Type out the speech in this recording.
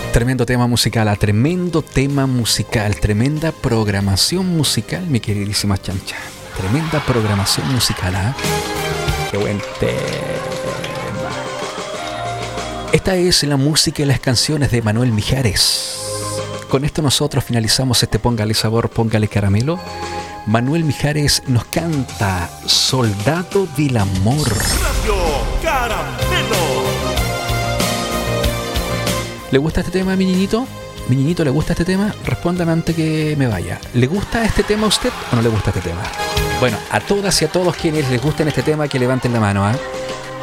Tremendo tema musical, tremendo tema musical, tremenda programación musical, mi queridísima Chancha. Tremenda programación musical, ¿ah? Qué buen tema. Esta es la música y las canciones de Manuel Mijares. Con esto nosotros finalizamos este Póngale Sabor, Póngale Caramelo. Manuel Mijares nos canta Soldado del Amor. Radio Caramelo. ¿Le gusta este tema, mi niñito? ¿Mi niñito le gusta este tema? Respóndame antes que me vaya. ¿Le gusta este tema a usted o no le gusta este tema? Bueno, a todas y a todos quienes les gusten este tema, que levanten la mano, ¿ah?